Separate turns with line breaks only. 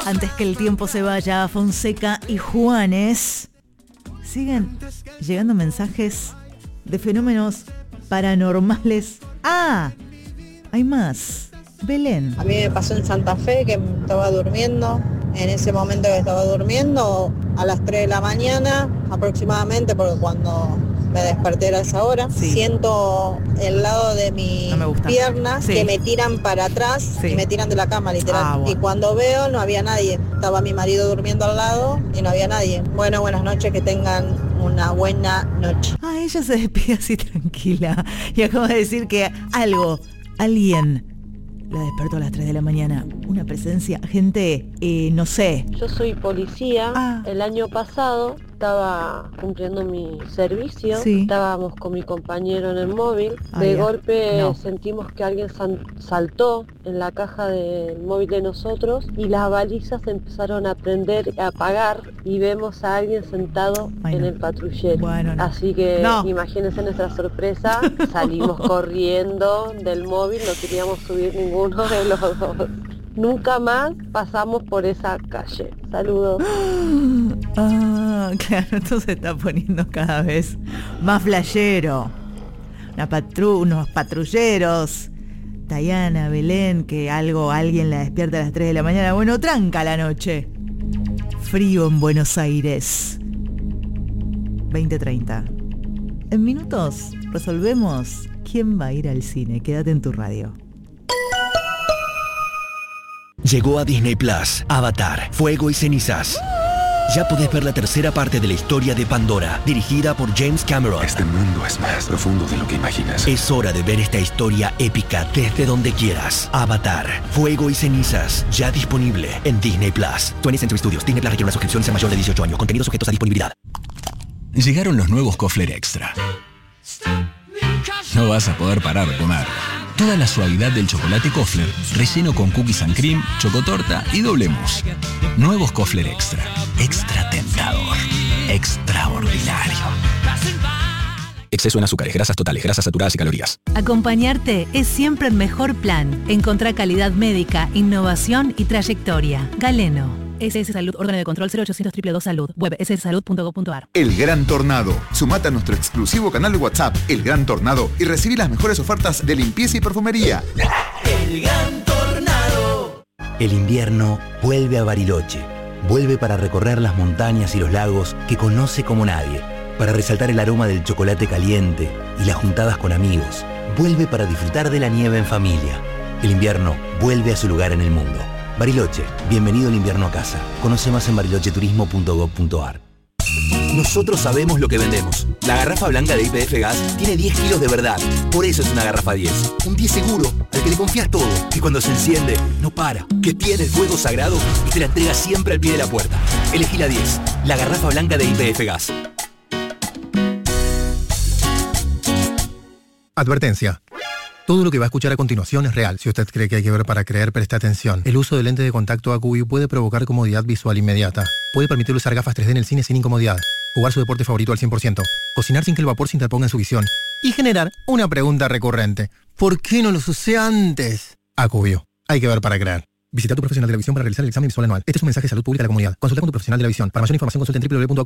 Antes que el tiempo se vaya, Fonseca y Juanes. Siguen llegando mensajes de fenómenos paranormales. ¡Ah! Hay más. Belén.
A mí me pasó en Santa Fe que estaba durmiendo. En ese momento que estaba durmiendo, a las 3 de la mañana aproximadamente, porque cuando me desperté era esa hora,
Sí.
Siento el lado de mi pierna
Sí.
que me tiran para atrás
Sí.
y me tiran de la cama, literal.
Bueno.
Y cuando veo no había nadie. Estaba mi marido durmiendo al lado y no había nadie. Bueno, buenas noches, que tengan una buena noche.
Ah, ella se despide así tranquila. Y acaba de decir que alguien la despertó a las 3 de la mañana. Una presencia, gente, no sé.
Yo soy policía. El año pasado estaba cumpliendo mi servicio.
Sí.
Estábamos con mi compañero en el móvil.
Ah,
De
ya.
golpe
No.
sentimos que alguien saltó en la caja del móvil de nosotros y las balizas empezaron a prender, a apagar, y vemos a alguien sentado en el patrullero.
Bueno, no.
Así que
No.
imagínense nuestra sorpresa. Salimos corriendo del móvil, no queríamos subir ninguno de los dos. Nunca más pasamos por esa calle. Saludos.
Ah, claro, esto se está poniendo cada vez más flashero. Unos patrulleros. Tayana, Belén, que alguien la despierta a las 3 de la mañana. Bueno, tranca la noche. Frío en Buenos Aires. 20:30. En minutos resolvemos quién va a ir al cine. Quédate en tu radio.
Llegó a Disney Plus, Avatar, Fuego y Cenizas. Ya podés ver la tercera parte de la historia de Pandora, dirigida por James Cameron.
Este mundo es más profundo de lo que imaginas.
Es hora de ver esta historia épica desde donde quieras. Avatar, Fuego y Cenizas, ya disponible en Disney Plus. 20th Century Studios. Disney Plus requiere una suscripción y ser mayor de 18 años. Contenidos sujetos a disponibilidad.
Llegaron los nuevos Kofler Extra. No vas a poder parar de comer. Toda la suavidad del chocolate Kofler, relleno con cookies and cream, chocotorta y doble mousse. Nuevos Kofler Extra. Extra tentador. Extraordinario. Exceso en azúcares, grasas totales, grasas saturadas y calorías.
Acompañarte es siempre el mejor plan. Encontrá calidad médica, innovación y trayectoria. Galeno. SS Salud, órgano de control 0800 222 Salud. Web sssalud.gov.ar.
El Gran Tornado. Sumate a nuestro exclusivo canal de WhatsApp, El Gran Tornado, y recibí las mejores ofertas de limpieza y perfumería.
El Gran Tornado.
El invierno vuelve a Bariloche. Vuelve para recorrer las montañas y los lagos que conoce como nadie. Para resaltar el aroma del chocolate caliente y las juntadas con amigos. Vuelve para disfrutar de la nieve en familia. El invierno vuelve a su lugar en el mundo. Bariloche, bienvenido el invierno a casa. Conoce más en barilocheturismo.gov.ar. Nosotros sabemos lo que vendemos. La garrafa blanca de YPF Gas tiene 10 kilos de verdad. Por eso es una garrafa 10. Un 10 seguro, al que le confías todo. Que cuando se enciende, no para. Que tiene el fuego sagrado y te la entrega siempre al pie de la puerta. Elegí la 10. La garrafa blanca de YPF Gas.
Advertencia. Todo lo que va a escuchar a continuación es real. Si usted cree que hay que ver para creer, preste atención. El uso de lente de contacto AcuView puede provocar comodidad visual inmediata. Puede permitir usar gafas 3D en el cine sin incomodidad. Jugar su deporte favorito al 100%. Cocinar sin que el vapor se interponga en su visión. Y generar una pregunta recurrente. ¿Por qué no los usé antes? AcuView. Hay que ver para creer. Visita a tu profesional de la visión para realizar el examen visual anual. Este es un mensaje de salud pública a la comunidad. Consulta con tu profesional de la visión. Para mayor información consulta en www.acuview.com.